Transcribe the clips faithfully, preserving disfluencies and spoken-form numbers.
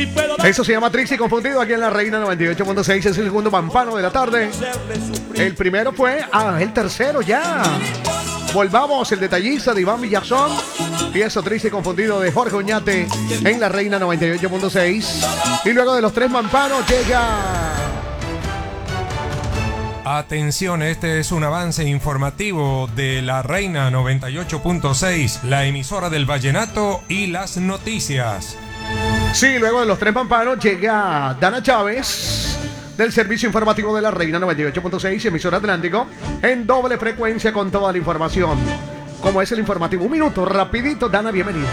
Eso se llama Trixie Confundido aquí en la Reina noventa y ocho punto seis. Es el segundo pampano de la tarde. El primero fue, ah, el tercero ya. Volvamos, el detallista de Iván Villazón. Y eso, Trixie Confundido de Jorge Oñate en la Reina noventa y ocho punto seis. Y luego de los tres pampanos llega... Atención, este es un avance informativo de la Reina noventa y ocho punto seis, la emisora del vallenato y las noticias. Sí, luego de los tres pampanos llega Dana Chávez del servicio informativo de la Reina noventa y ocho punto seis, emisora Atlántico, en doble frecuencia con toda la información. ¿Cómo es el informativo? Un minuto, rapidito. Dana, bienvenida.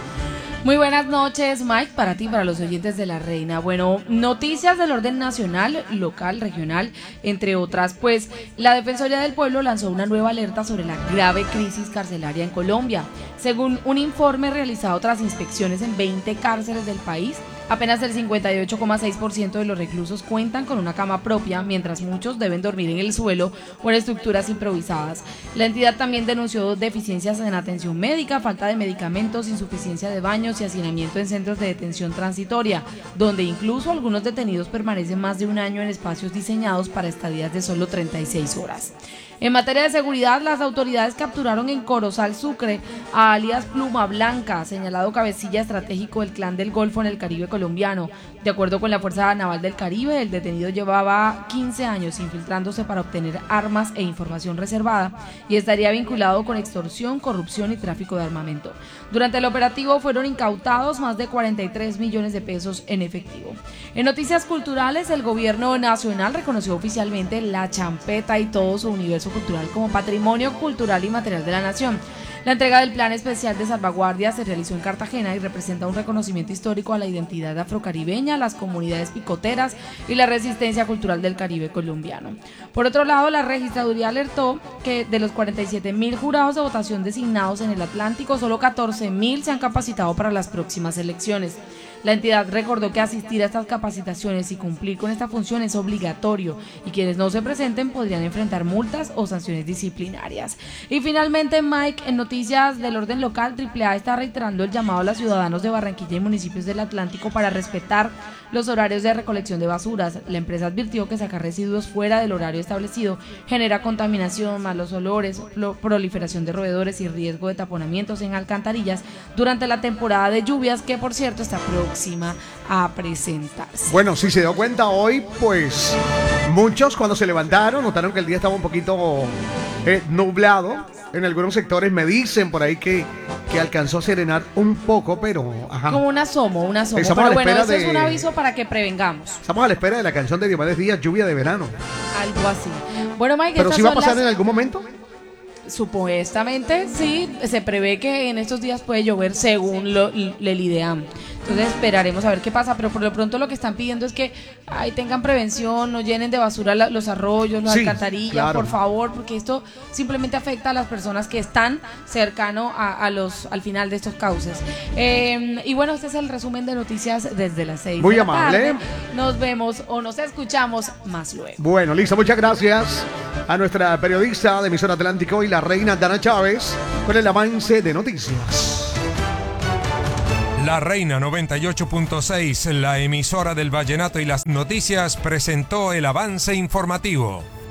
Muy buenas noches, Mike, para ti, para los oyentes de La Reina. Bueno, noticias del orden nacional, local, regional, entre otras. Pues la Defensoría del Pueblo lanzó una nueva alerta sobre la grave crisis carcelaria en Colombia. Según un informe realizado tras inspecciones en veinte cárceles del país, apenas el cincuenta y ocho coma seis por ciento de los reclusos cuentan con una cama propia, mientras muchos deben dormir en el suelo o en estructuras improvisadas. La entidad también denunció deficiencias en atención médica, falta de medicamentos, insuficiencia de baños y hacinamiento en centros de detención transitoria, donde incluso algunos detenidos permanecen más de un año en espacios diseñados para estadías de solo treinta y seis horas. En materia de seguridad, las autoridades capturaron en Corozal, Sucre, a alias Pluma Blanca, señalado cabecilla estratégico del Clan del Golfo en el Caribe colombiano. De acuerdo con la Fuerza Naval del Caribe, el detenido llevaba quince años infiltrándose para obtener armas e información reservada y estaría vinculado con extorsión, corrupción y tráfico de armamento. Durante el operativo fueron incautados más de cuarenta y tres millones de pesos en efectivo. En noticias culturales, el gobierno nacional reconoció oficialmente la champeta y todo su universo cultural como patrimonio cultural y material de la nación. La entrega del Plan Especial de Salvaguardia se realizó en Cartagena y representa un reconocimiento histórico a la identidad afrocaribeña, las comunidades picoteras y la resistencia cultural del Caribe colombiano. Por otro lado, la registraduría alertó que de los cuarenta y siete mil jurados de votación designados en el Atlántico, solo catorce mil se han capacitado para las próximas elecciones. La entidad recordó que asistir a estas capacitaciones y cumplir con esta función es obligatorio y quienes no se presenten podrían enfrentar multas o sanciones disciplinarias. Y finalmente, Mike, en noticias del orden local, Triple A está reiterando el llamado a los ciudadanos de Barranquilla y municipios del Atlántico para respetar los horarios de recolección de basuras. La empresa advirtió que sacar residuos fuera del horario establecido genera contaminación, malos olores, proliferación de roedores y riesgo de taponamientos en alcantarillas durante la temporada de lluvias, que por cierto está próxima a presentarse. Bueno, si se dio cuenta hoy, pues muchos cuando se levantaron notaron que el día estaba un poquito eh, nublado. En algunos sectores me dicen por ahí que, que alcanzó a serenar un poco, pero... Ajá. Como un asomo, un asomo. Estamos pero bueno, eso de... es un aviso para que prevengamos. Estamos a la espera de la canción de Diomedes Díaz, Lluvia de Verano. Algo así. Bueno, Mike, ¿pero sí va a pasar las... en algún momento? Supuestamente sí, se prevé que en estos días puede llover según lo, el IDEAM. Entonces esperaremos a ver qué pasa, pero por lo pronto lo que están pidiendo es que ay, tengan prevención, no llenen de basura la, los arroyos, las sí, alcantarillas, claro. Por favor, porque esto simplemente afecta a las personas que están cercano a, a los al final de estos cauces. Eh, y bueno, este es el resumen de noticias desde las seis. Muy de la amable. Tarde. Nos vemos o nos escuchamos más luego. Bueno, listo, muchas gracias a nuestra periodista de Emisora Atlántico y la reina Dana Chávez con el avance de noticias. La Reina noventa y ocho punto seis, la emisora del vallenato y las noticias, presentó el avance informativo.